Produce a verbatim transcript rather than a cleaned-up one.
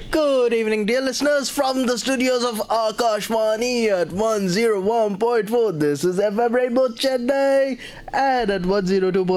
Good evening, dear listeners, from the studios of Akashvani at one oh one point four. This is F M Rainbow Chennai, and at one oh two point